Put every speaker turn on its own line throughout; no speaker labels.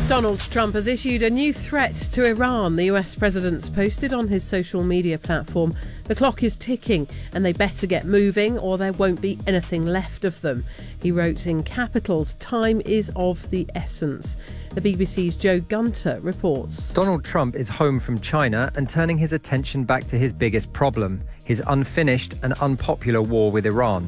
Donald Trump has issued a new threat to Iran. The US president's posted on his social media platform, "The clock is ticking and they better get moving or there won't be anything left of them." He wrote in capitals, "Time is of the essence." The BBC's Joe Gunter reports.
Donald Trump is home from China and turning his attention back to his biggest problem, his unfinished and unpopular war with Iran.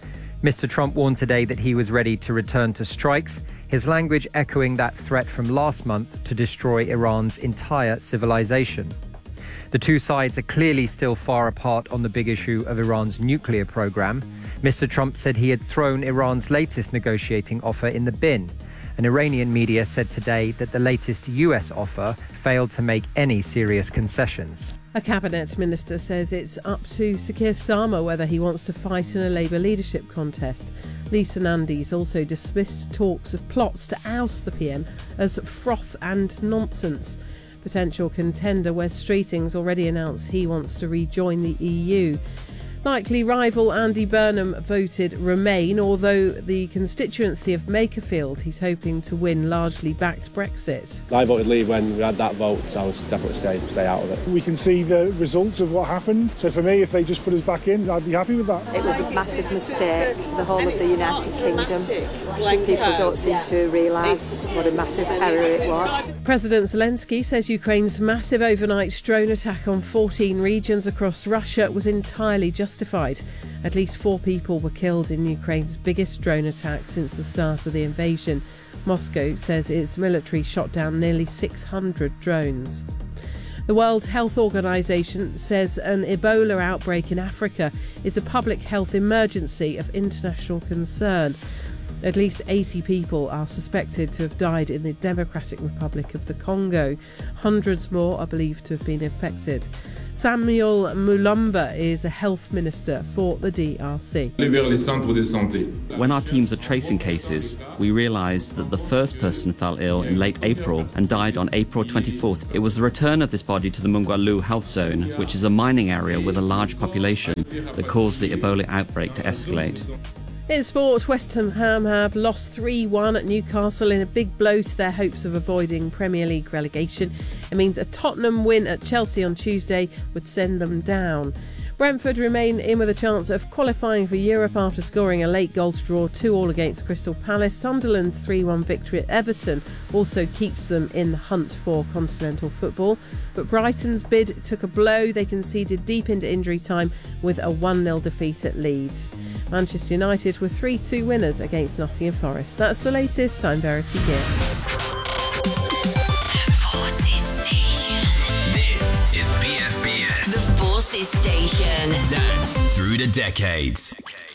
Mr. Trump warned today that he was ready to return to strikes, his language echoing that threat from last month to destroy Iran's entire civilization. The two sides are clearly still far apart on the big issue of Iran's nuclear program. Mr. Trump said he had thrown Iran's latest negotiating offer in the bin. And Iranian media said today that the latest US offer failed to make any serious concessions.
A cabinet minister says it's up to Sir Keir Starmer whether he wants to fight in a Labour leadership contest. Lisa Nandy's also dismissed talks of plots to oust the PM as froth and nonsense. Potential contender Wes Streeting's already announced he wants to rejoin the EU. Likely rival Andy Burnham voted Remain, although the constituency of Makerfield he's hoping to win largely backed Brexit.
I voted Leave when we had that vote, so I was definitely stay out of it.
We can see the results of what happened, so for me, if they just put us back in, I'd be happy with that.
It was a massive mistake, the whole of the United Kingdom. People don't seem to realise what a massive error it was.
President Zelensky says Ukraine's massive overnight drone attack on 14 regions across Russia was entirely justified. At least 4 people were killed in Ukraine's biggest drone attack since the start of the invasion. Moscow says its military shot down nearly 600 drones. The World Health Organization says an Ebola outbreak in Africa is a public health emergency of international concern. At least 80 people are suspected to have died in the Democratic Republic of the Congo. Hundreds more are believed to have been infected. Samuel Mulumba is a health minister for the DRC.
When our teams are tracing cases, we realised that the first person fell ill in late April and died on April 24th. It was the return of this body to the Mungwalu health zone, which is a mining area with a large population, that caused the Ebola outbreak to escalate.
In sport, West Ham have lost 3-1 at Newcastle in a big blow to their hopes of avoiding Premier League relegation. It means a Tottenham win at Chelsea on Tuesday would send them down. Brentford remain in with a chance of qualifying for Europe after scoring a late goal to draw 2-2 against Crystal Palace. Sunderland's 3-1 victory at Everton also keeps them in the hunt for continental football. But Brighton's bid took a blow. They conceded deep into injury time with a 1-0 defeat at Leeds. Manchester United were 3-2 winners against Nottingham Forest. That's the latest. I'm Verity here.
Station. Dance through the decades.